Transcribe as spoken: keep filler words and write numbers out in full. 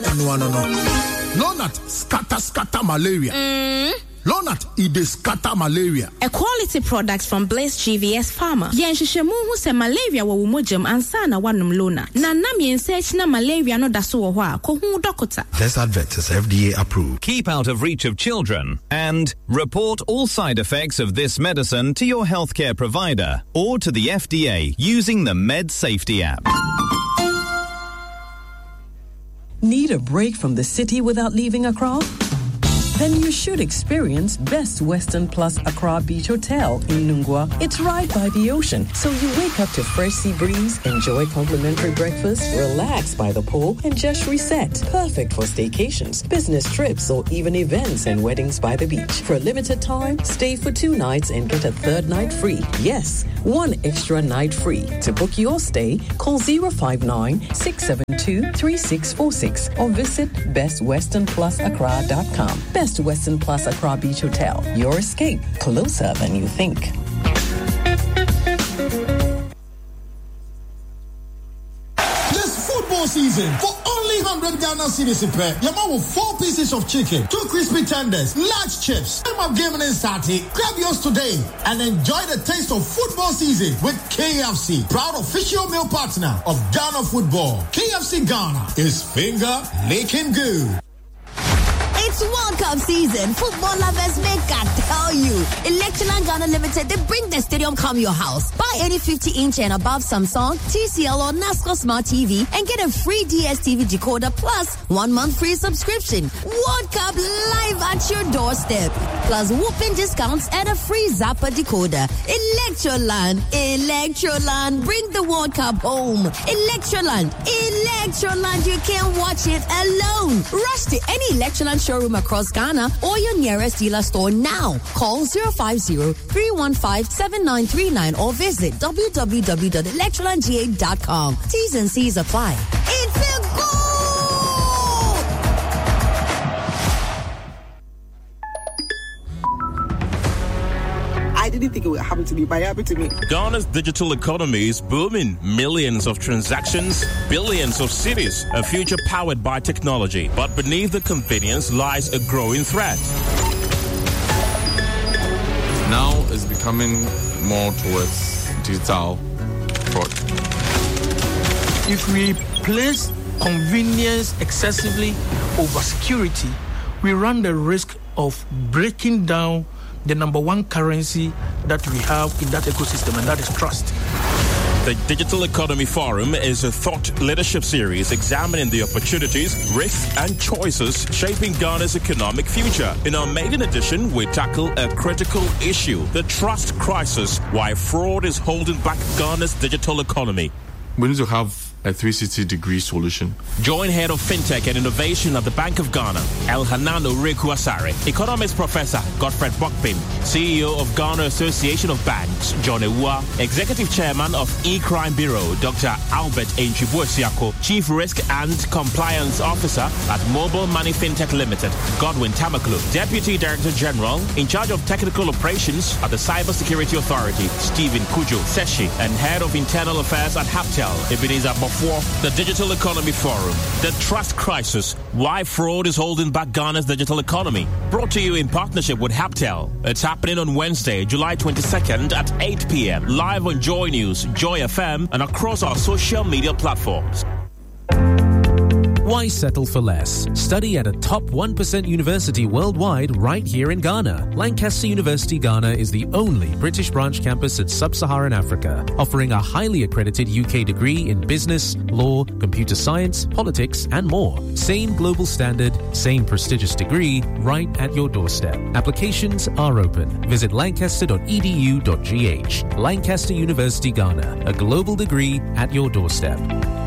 no no no. Lonat scatter scatter malaria. Mm. Lonat it dey scatter malaria. A quality product from Blaze G V S Pharma. Yen hwehwemu hu se malaria wo womogem ansa na wanum Lonat. Na na me search na malaria no da so wo ho a ko hu doctor. This advert is F D A approved. Keep out of reach of children and report all side effects of this medicine to your healthcare provider or to the F D A using the Med Safety app. Need a break from the city without leaving Accra? Then you should experience Best Western Plus Accra Beach Hotel in Nungwa. It's right by the ocean, so you wake up to fresh sea breeze, enjoy complimentary breakfast, relax by the pool, and just reset. Perfect for staycations, business trips, or even events and weddings by the beach. For a limited time, stay for two nights and get a third night free. Yes, one extra night free. To book your stay, call zero five nine, six seven two, three six four six or visit best western plus accra dot com. Best Western Plus Accra Beach Hotel. Your escape closer than you think. This football season, for only one hundred Ghana cedis per, your mom with four pieces of chicken, two crispy tenders, large chips. Time of gaming and starting. Grab yours today and enjoy the taste of football season with K F C, proud official meal partner of Ghana football. K F C Ghana is finger licking good. It's World Cup season. Football lovers make I tell you. Electroland Ghana Limited, they bring the stadium come your house. Buy any fifty inch and above Samsung, T C L or NASCO Smart T V and get a free D S T V decoder plus one month free subscription. World Cup live at your doorstep. Plus whooping discounts and a free Zappa decoder. Electroland, Electroland, bring the World Cup home. Electroland, Electroland, you can't watch it alone. Rush to any Electroland showroom across Ghana or your nearest dealer store now. Call zero five zero, three one five, seven nine three nine or visit w w w dot electroland g eight dot com. T's and C's apply. It's a goal! I didn't think it would happen to me, but it happened to me. Ghana's digital economy is booming. Millions of transactions, billions of cities, a future powered by technology. But beneath the convenience lies a growing threat. Now it's becoming more towards digital fraud. If we place convenience excessively over security, we run the risk of breaking down the number one currency that we have in that ecosystem, and that is trust. The Digital Economy Forum is a thought leadership series examining the opportunities, risks, and choices shaping Ghana's economic future. In our maiden edition, we tackle a critical issue, the trust crisis, why fraud is holding back Ghana's digital economy. We need to have a three sixty degree solution. Join Head of FinTech and Innovation at the Bank of Ghana, Elhanan Oreku Asare, Economics Professor Godfred Bokpin, C E O of Ghana Association of Banks, John Ewua, Executive Chairman of E-Crime Bureau, Doctor Albert Enchibuesiako, Chief Risk and Compliance Officer at Mobile Money FinTech Limited, Godwin Tamaklu, Deputy Director General in charge of Technical Operations at the Cybersecurity Authority, Stephen Kujo Seshi, and Head of Internal Affairs at Haptel, Ebenezer For the Digital Economy Forum, the Trust Crisis, why fraud is holding back Ghana's digital economy. Brought to you in partnership with Haptel. It's happening on Wednesday, July twenty-second at eight p.m. live on Joy News, Joy F M, and across our social media platforms. Why settle for less? Study at a top one percent university worldwide right here in Ghana. Lancaster University Ghana is the only British branch campus in sub-Saharan Africa, offering a highly accredited U K degree in business, law, computer science, politics, and more. Same global standard, same prestigious degree, right at your doorstep. Applications are open. Visit lancaster dot e d u dot g h. Lancaster University Ghana, a global degree at your doorstep.